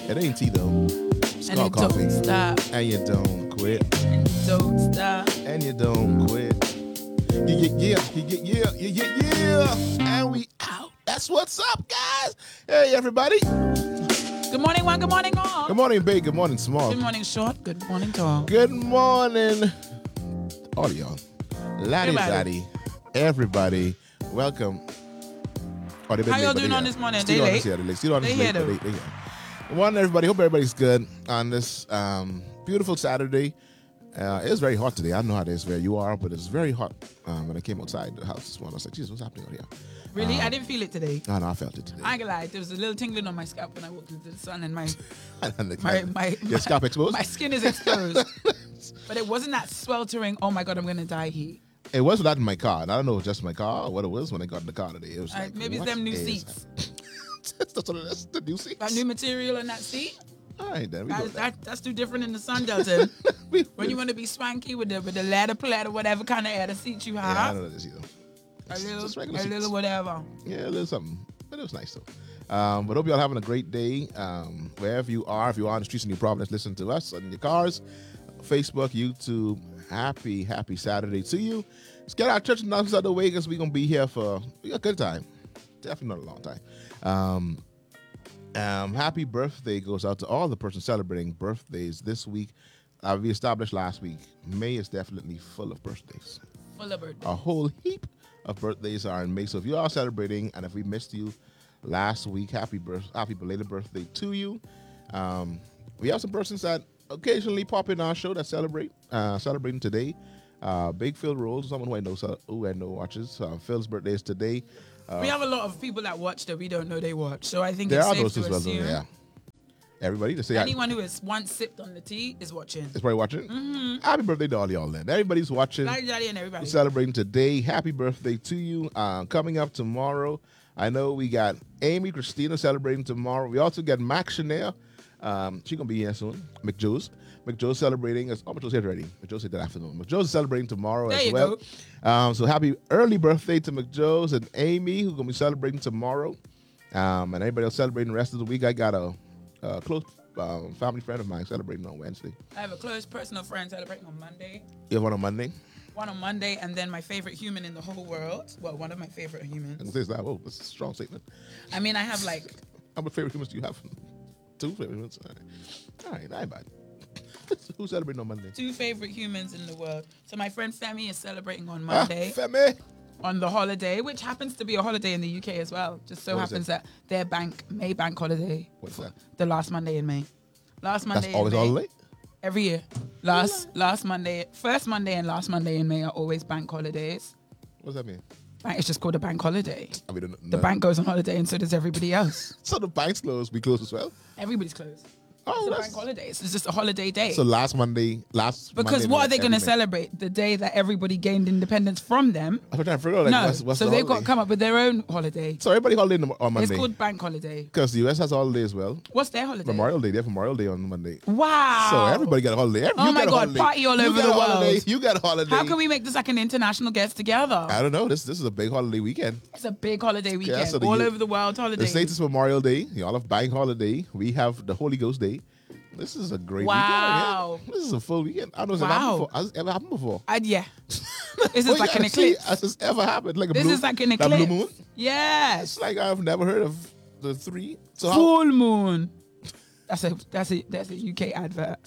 It ain't tea though. It's And called you coffee. don't stop. And you don't quit. And you don't stop. And you don't quit. Yeah. And we out. That's what's up, guys. Hey, everybody. Good morning, one. Good morning, all. Good morning, big. Good morning, small. Good morning, short. Good morning, tall. Good morning, all of y'all. Laddie, Everybody. laddie. Everybody. Welcome. Oh, How y'all doing on this morning? They late? Still on this They late. here, But they here. Good morning, everybody. Hope everybody's good on this beautiful Saturday. It's very hot today. I don't know how it is where you are, but it's very hot. When I came outside the house this morning, I was like, Jesus, what's happening out here? Really? I didn't feel it today. No, I felt it today. I ain't gonna lie. There was a little tingling on my scalp when I walked into the sun, and my Your scalp exposed? my skin is exposed. But it wasn't that sweltering. Oh my god, I'm gonna die heat. It was not in my car. And I don't know if it's just my car or what it was when I got in the car today. It was like, Maybe it's what them new is- seats. That's the new seats. That new material in that seat. All right, then. We go with that. That's too different in the sun, Delton. We- When you want to be swanky with the ladder plaid or whatever kind of air the seat you Yeah, I have, don't know this either. a just regular little seats. whatever. Yeah, a little something. But it was nice, though. But hope y'all having a great day. Wherever you are, if you are on the streets in New Providence, listen to us in your cars, Facebook, YouTube. Happy Saturday to you. Let's get our church announcements out of the way because we're going to be here for a good time. Definitely not a long time. Happy birthday goes out to all the persons celebrating birthdays this week. We established last week, May is definitely full of birthdays. Full of birthday. A whole heap of birthdays are in May. So if you are celebrating, and if we missed you last week, happy belated birthday to you. We have some persons that occasionally pop in our show that celebrating today. Big Phil Rose, someone who I know watches. Phil's birthday is today. We have a lot of people that watch that we don't know they watch, so I think There it's are safe those to as well, though, assume yeah. Everybody to say anyone who has once sipped on the tea is watching. is probably watching. Happy birthday to all y'all then. Everybody's watching. Like Daddy and everybody. Celebrating today. Happy birthday to you. Coming up tomorrow, I know we got Amy Christina celebrating tomorrow. We also got Max Chanel. She's going to be here soon. McJoe's celebrating. McJoe's here already. McJoe's here that afternoon. McJoe's celebrating tomorrow There as you well. go. So happy early birthday to McJoe's and Amy, who's going to be celebrating tomorrow. And everybody else celebrating the rest of the week. I got a close family friend of mine celebrating on Wednesday. I have a close personal friend celebrating on Monday. You have one on Monday? One on Monday, and then my favorite human in the whole world. Well, one of my favorite humans. And says that. Whoa, that's a strong statement. I mean, I have like How many favorite humans do you have? 2 favorite humans? All right, not bad. Who's celebrating on Monday? 2 favorite humans in the world. So my friend Femi is celebrating on Monday Femi. on the holiday, which happens to be a holiday in the UK as well. Just so What is happens it? that their May bank holiday. What's that? The last Monday in May. Last Monday. That's always in May, holiday? Every year. Last Monday, first Monday and last Monday in May are always bank holidays. What does that mean? It's just called a bank holiday. I mean, The bank goes on holiday and so does everybody else. So the bank's closed. We close as well. Everybody's closed. Oh, It's a that's bank holiday. It's just a holiday day. so last Monday. Because Monday what are they every going to May. celebrate? The day that everybody gained independence from them? I'm trying to figure out like, No. what's So the they've got holiday? to come up with their own holiday. So everybody holiday on Monday. It's called bank holiday. Because the US has a holiday as well. What's their holiday? Memorial Day. They have Memorial Day on Monday. Wow. So everybody got a holiday. Oh You my got a God, holiday. party all You over got the a holiday. world. You got a holiday. How can we make this like an international get together? I don't know. This is a big holiday weekend. It's a big holiday weekend. so the all U- over the world holiday. The States is Memorial Day. Y'all have Bank Holiday. We have the Holy Ghost Day. This is a great Wow. weekend. Yeah. This is a full weekend. I don't know if Wow. has it ever happened before. Yeah. This is Well, like yeah, an see, eclipse. Has this ever happened? Like a This blue, is like an that eclipse. blue moon? Yes. It's like I've never heard of the 3. So how, Full moon. That's a UK advert.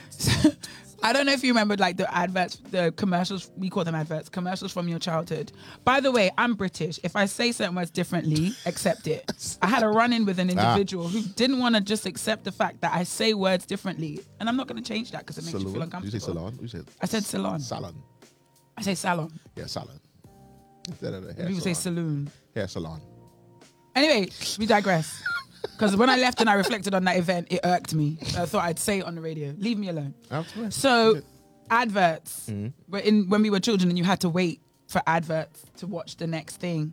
I don't know if you remember like the adverts, the commercials. We call them adverts. Commercials from your childhood. By the way, I'm British. If I say certain words differently, accept it. I had a run-in with an individual who didn't want to just accept the fact that I say words differently, and I'm not going to change that because it makes you feel Salon? uncomfortable. You say salon? You say I said salon. salon. I say salon. Yeah, salon. Instead of the hair People say salon. saloon. Hair salon. Anyway, we digress. Because when I left and I reflected on that event, it irked me. I thought I'd say it on the radio. Leave me alone. Absolutely. So, adverts. When we were children and you had to wait for adverts to watch the next thing.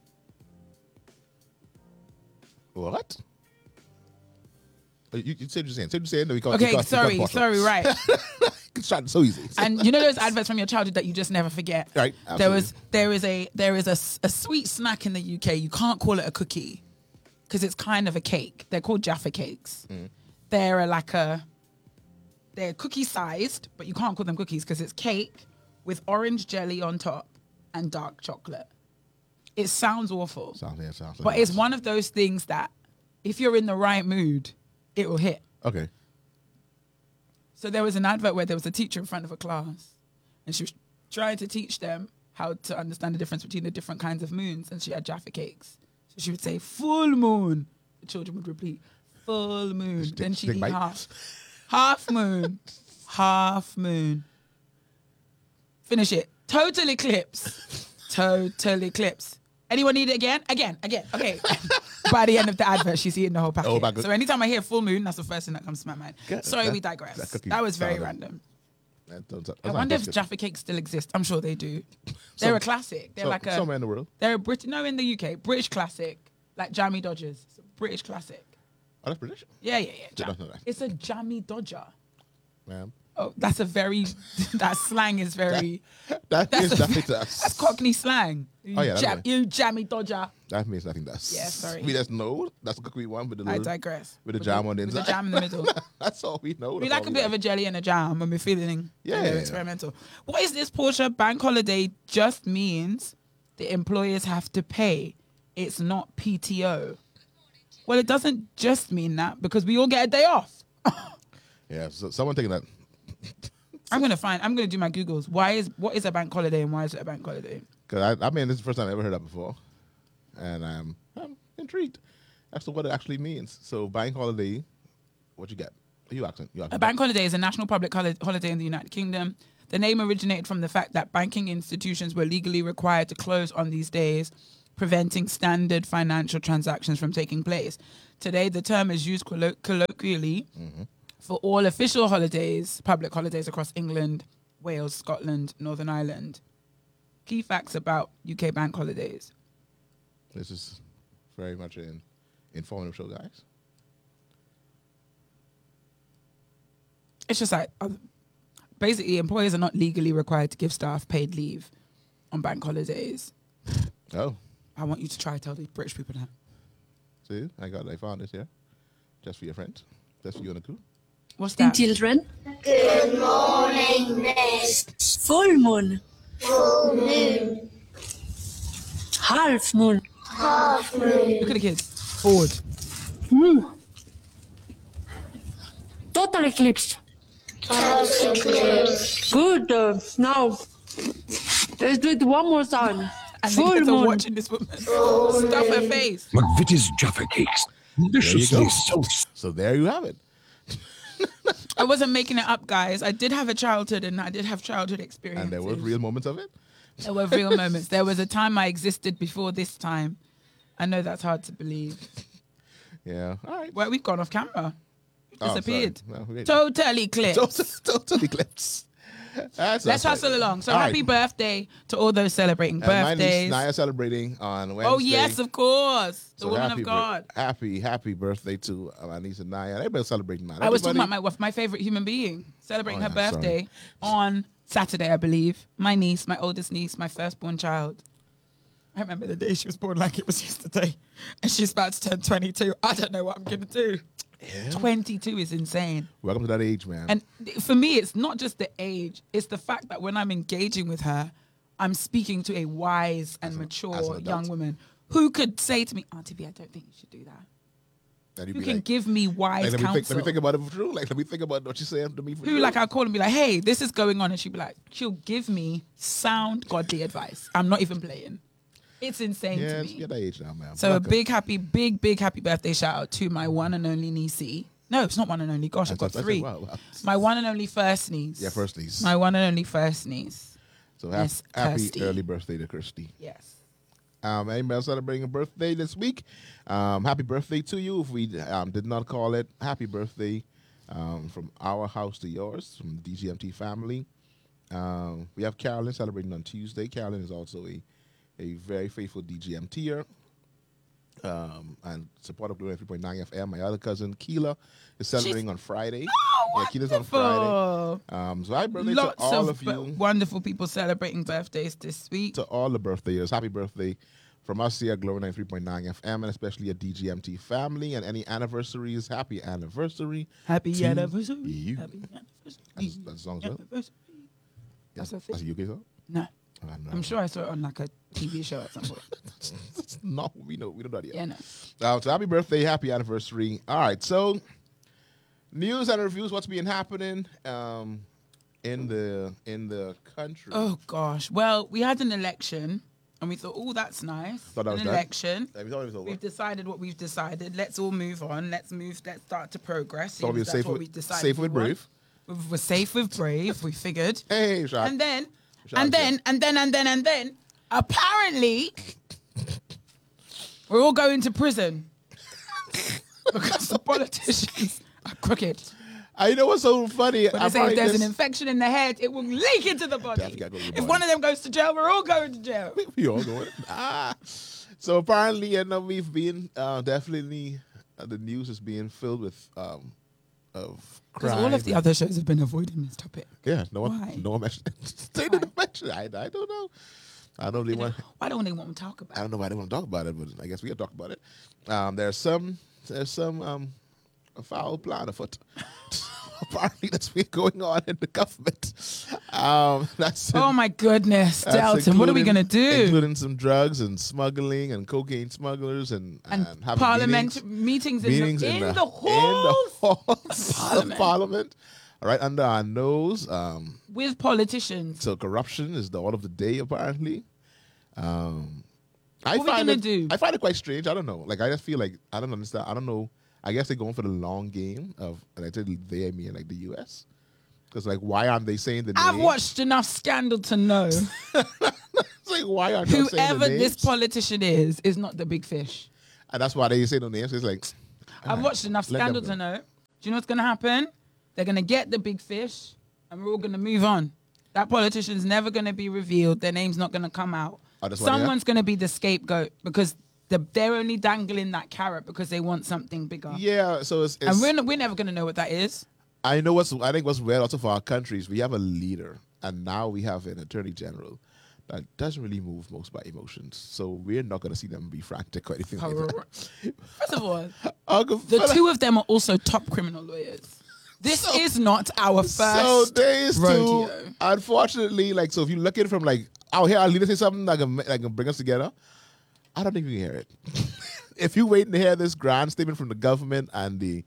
What? You said you're saying. Said you're saying. No, we can't. Okay, sorry, right. It's trying so easy. And you know those adverts from your childhood that you just never forget. Right, There absolutely. is a sweet snack in the UK. You can't call it a cookie because it's kind of a cake. They're called Jaffa cakes. They're they're cookie sized, but you can't call them cookies because it's cake with orange jelly on top and dark chocolate. It sounds awful. Sounds but it's one of those things that if you're in the right mood, it will hit. Okay. So there was an advert where there was a teacher in front of a class and she was trying to teach them how to understand the difference between the different kinds of moons, and she had Jaffa cakes. So she would say, full moon. The children would repeat, full moon. Then she'd eat half moon. Half moon. Finish it. Total eclipse. Total eclipse. Anyone need it again? Again. Okay. By the end of the advert, she's eating the whole packet. So anytime I hear full moon, that's the first thing that comes to my mind. Sorry, we digress. That was very random. I wonder if Jaffa cakes still exist. I'm sure they do. They're a classic. They're somewhere in the world. They're in the UK. British classic. Like Jammy Dodgers. It's a British classic. Oh, that's British? Yeah. It's a Jammy Dodger. Ma'am. Oh, that slang is very... That's Cockney slang. You Jammy Dodger. That means nothing to us. Yeah, sorry. We just know that's a cookie one with the I digress. With the jam on the inside. With the jam in the middle. That's all we know. We like a bit of a jelly and a jam when we're feeling experimental. What is this, Portia? Bank holiday just means the employers have to pay. It's not PTO. Well, it doesn't just mean that because we all get a day off. Yeah, so someone taking that. I'm gonna do my Googles. What is a bank holiday and why is it a bank holiday? Because this is the first time I ever heard that before, and I'm intrigued as to what it actually means. So bank holiday, what you get? You accent. A bank holiday is a national public holiday in the United Kingdom. The name originated from the fact that banking institutions were legally required to close on these days, preventing standard financial transactions from taking place. Today, the term is used colloquially for all official holidays, public holidays across England, Wales, Scotland, Northern Ireland. Key facts about UK bank holidays. This is very much an informative show, guys. It's just like, basically, employers are not legally required to give staff paid leave on bank holidays. Oh. I want you to try to tell the British people that. See, I found this here. Just for your friends. Just for you and the crew. What's that? Children. Good morning, Miss. Full moon. Full moon. Half moon. Half moon. Look at the kids. Forward. Total eclipse. Total eclipse. Good. Now, let's do it one more time. And Full the kids are moon. watching this woman stuff her face. McVitie's Jaffa Cakes. Deliciously so. So there you have it. I wasn't making it up, guys. I did have a childhood and I did have childhood experiences. And there were real moments of it? There were real moments. There was a time I existed before this time. I know that's hard to believe. Yeah. All right. Well, we've gone off camera. We've disappeared. No, Totally clipped. Totally clips. Let's hustle along. So happy birthday to all those celebrating My niece birthdays. Naya celebrating on Wednesday. Oh, yes, of course. The So woman of God. Happy birthday to my niece and Naya. Everybody's celebrating Naya. I was talking about my favorite human being celebrating her birthday on Saturday, I believe. My niece, my oldest niece, my firstborn child. I remember the day she was born like it was yesterday. And she's about to turn 22. I don't know what I'm going to do. Yeah. 22 is insane. Welcome to that age, man. And for me, it's not just the age. It's the fact that when I'm engaging with her, I'm speaking to a wise and mature young woman who could say to me, Auntie B, I don't think you should do that. Who can give me wise counsel. Let me think about it for true. Like, let me think about what she's saying to me for true. Who, like, I'll call and be like, hey, this is going on. And she'll be like, she'll give me sound godly advice. I'm not even playing. It's insane to me. Yeah, that age now, man. So welcome. big happy birthday shout out to my one and only niecey. No, it's not one and only. Gosh, I've got three. Wow. My one and only first niece. Yeah, first niece. My one and only first niece. So happy early birthday to Kirsty. Yes. Anybody else celebrating a birthday this week? Happy birthday to you. If we did not call it, happy birthday from our house to yours, from the DGMT family. We have Carolyn celebrating on Tuesday. Carolyn is also a very faithful DGMTer and support of Blue 3.9 FM. My other cousin, Keela, is celebrating on Friday. Oh, yeah, Keela's on Friday. So happy birthday to all of you. Wonderful people celebrating birthdays this week. To all the birthdays. Happy birthday From us here at Glory 93.9 FM, and especially at DGMT family, and any anniversaries, happy anniversary. Happy to anniversary. you. Happy anniversary. That's the song, sir? Anniversary. That's a thing. That's a UK song? No. No. I'm sure I saw it on like a TV show at some point. No, we don't know that yet. Yeah, no. So happy birthday, happy anniversary. All right, so news and reviews. What's been happening in the country? Oh gosh. Well, we had an election, and we thought, oh, that's nice. Thought that was an done? election. Yeah, we thought it was over. We've decided what we've decided. Let's all move on. Let's start to progress. Thought we were That's safe what with- we decided safe we with want. Brave. We're safe with Brave. We figured. Hey, Shaq. And then, Shaq, apparently, we're all going to prison because the politicians are crooked. I know what's so funny. When they say if there's an infection in the head, it will leak into the body. Definitely gotta go to the If body. one of them goes to jail, we're all going to jail. We all going. So apparently, we've been definitely the news is being filled with of Because crime. all of the other shows have been avoiding this topic. Yeah, Why? no one mentioned. They didn't mention it. I don't know. I don't really want. Why don't they want to talk about I it? don't know why they want to talk about it, but I guess we got to talk about it. There's some a foul plan afoot. Apparently, that's been going on in the government. That's Oh my goodness, that's Delton, what are we including- going to do? Including some drugs and smuggling and cocaine smugglers and having Parliament meetings in the halls of Parliament, right under our nose. with politicians. So corruption is the order of the day, apparently. I What we find gonna it. do? I find it quite strange. I don't know. Like I just feel like I don't understand. I don't know. I guess they're going for the long game of, and I said they, I mean like the U.S. Because like, why aren't they saying the I've names? watched enough Scandal to know It's like, why aren't they saying whoever the names? this politician is not the big fish. And that's why they say no names. It's like I've watched enough let them Scandal go. to know. Do you know what's going to happen? They're going to get the big fish, and we're all going to move on. That politician's never going to be revealed. Their name's not going to come out. Oh, that's why they are? Someone's going to be the scapegoat because they're only dangling that carrot because they want something bigger. Yeah, so it's And we're never going to know what that is. I think what's weird also for our countries, we have a leader, and now we have an attorney general that doesn't really move most by emotions. So we're not going to see them be frantic or anything like that. First of all, Uncle the fella- two of them are also top criminal lawyers. This is not our first So days rodeo. too, unfortunately, like, so if you look at it from like, oh, here, our leader say something that can bring us together, I don't think you can hear it. If you waiting to hear this grand statement from the government and the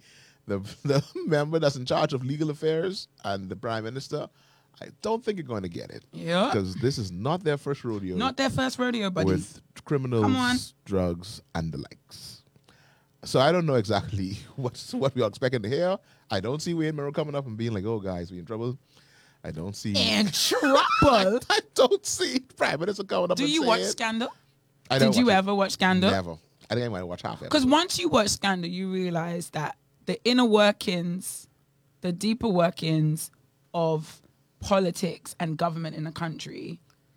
member that's in charge of legal affairs and the prime minister, I don't think you're going to get it. Yeah. Because this is not their first rodeo Not their first rodeo, buddy. with criminals, Come on. drugs, and the likes. So I don't know exactly what we are expecting to hear. I don't see Wayne Merrill coming up and being like, "Oh, guys, we in trouble." I don't see. In trouble. I don't see Prime Minister coming up. Do and you saying, watch Scandal? I don't Did you watch it. ever watch Scandal? Never. I think I might watch half. Because once you watch Scandal, you realize that the inner workings, the deeper workings of politics and government in a country,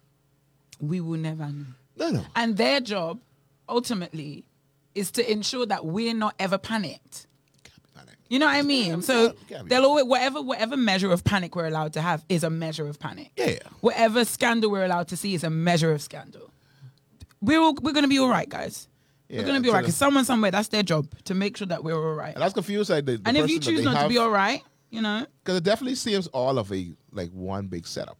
we will never know. No. And their job, ultimately, is to ensure that we're not ever panicked. You know what I mean? So can't be. they'll always whatever measure of panic we're allowed to have is a measure of panic. Yeah. Whatever scandal we're allowed to see is a measure of scandal. We're gonna be all right, guys. Yeah, We're gonna be all so right. Because someone somewhere, that's their job to make sure that we're all right. And that's confused. Like the And if you person that choose they not to have- be all right, you know, Because it definitely seems all of a one big setup.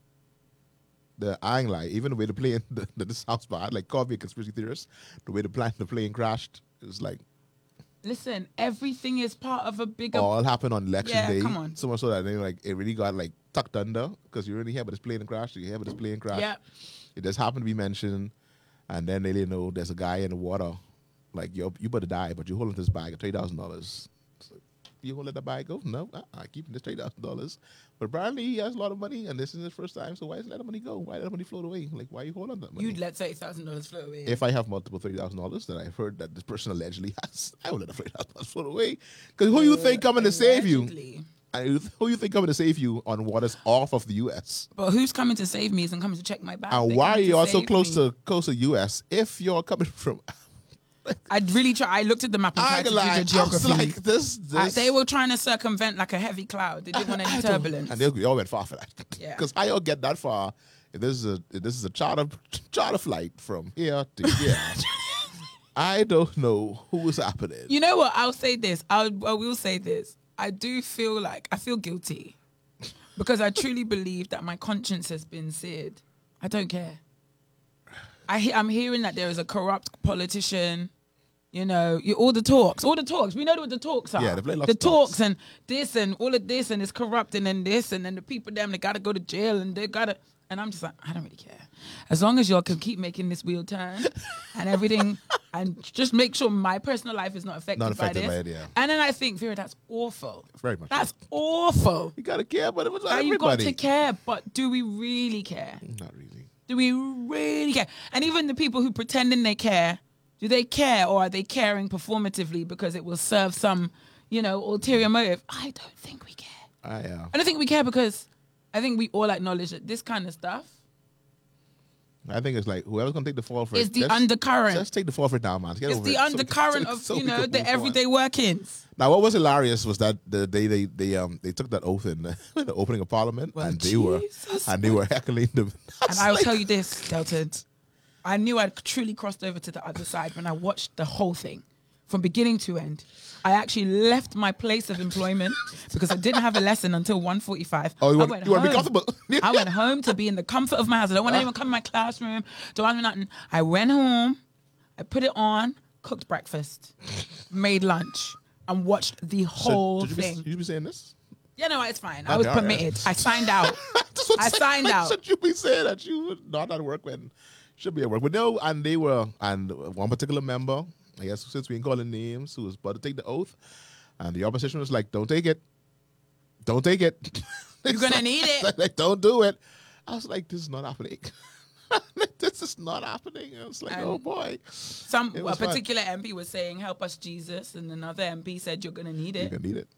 I ain't lie, even the way the plane, this sounds bad, like call me a conspiracy theorist. The way the plane crashed is like listen, everything is part of a bigger. all happened on election Yeah, day. come on. So much so that they like it really got like tucked under because you really hear about this plane crash, you hear about this plane crash. Yeah. It just happened to be mentioned, and then they didn't know there's a guy in the water, like you better die, but you holding this bag of $3,000. You gonna let the bag go? No, I keep this $3,000. But apparently he has a lot of money, and this is his first time. So why is let the money go? Why let the money float away? Like why you hold on to that money? You'd let $30,000 float away. If I have multiple $30,000 that I've heard that this person allegedly has, I will let the $30,000 float away. Because who you think coming to save you? Allegedly. Who you think coming to save you on waters off of the U.S.? But who's coming to save me isn't coming to check my bag. And They're why are coming you to also save close me. to U.S. if you're coming from? I'd really try. I looked at the map and I tried to do like, the I was geography. like this. They were trying to circumvent like a heavy cloud. They didn't want any turbulence. And they all went far for that. Yeah. Because how y'all get that far if this is a charter flight from here to here, I don't know who's happening. You know what? I'll say this. I will say this. I do feel like I feel guilty because I truly believe that my conscience has been seared. I don't care. I'm hearing that there is a corrupt politician. You know, all the talks. We know what the talks are. Yeah, they play lots the of talks. and this and all of this and it's corrupt and then this and then the people them they gotta go to jail and they gotta. And I'm just like, I don't really care. As long as y'all can keep making this wheel turn and everything and just make sure my personal life is not affected by this. By it, yeah. And then I think, Vera, that's awful. Very much. That's awful. You gotta care, but it was You've got everybody. to care, but do we really care? Not really. Do we really care? And even the people who pretending they care, do they care or are they caring performatively because it will serve some, ulterior motive? I don't think we care. I don't think we care because I think we all acknowledge that this kind of stuff I think it's like whoever's gonna take the fall for it. is the undercurrent. Let's take the fall for it now, man. It's the undercurrent of the everyday workings. Now, what was hilarious was that they took that oath in the opening of Parliament, Well, and they were heckling them. And I will tell you this, Delton. I knew I'd truly crossed over to the other side when I watched the whole thing from beginning to end. I actually left my place of employment because I didn't have a lesson until 1:45. Oh, you I want to be comfortable? I went home to be in the comfort of my house. I don't want anyone to come in my classroom. Don't want nothing. I went home. I put it on, cooked breakfast, made lunch, and watched the whole thing. You be saying this? Yeah, no, it's fine. I was permitted. I signed out. I signed out. Should you be saying that you were not at work when you should be at work? But no, and one particular member, I guess since we ain't calling names, who was about to take the oath, and the opposition was like, "Don't take it, don't take it. You're gonna need it. Like, don't do it." I was like, "This is not happening. This is not happening." I was like, "Oh boy." A particular MP was saying, "Help us, Jesus," and another MP said, "You're gonna need it." You're gonna need it.